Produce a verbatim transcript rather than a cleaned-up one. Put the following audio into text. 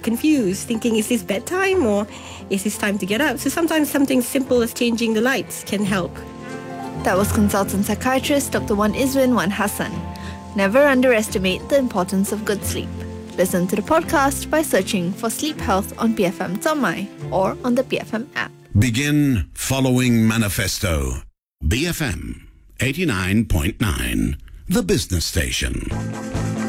confused, thinking, is this bedtime or is this time to get up? So sometimes something simple as changing the lights can help. That was consultant psychiatrist Doctor Wan Izwin Wan Hassan. Never underestimate the importance of good sleep. Listen to the podcast by searching for Sleep Health on b f m dot my or on the B F M app. Begin following Manifesto. B F M eighty-nine point nine, the business station.